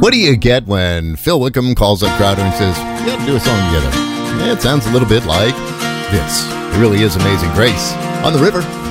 What do you get when Phil Wickham calls up Crowder and says, "You got to do a song together"? It sounds a little bit like this. It really is Amazing Grace on the river.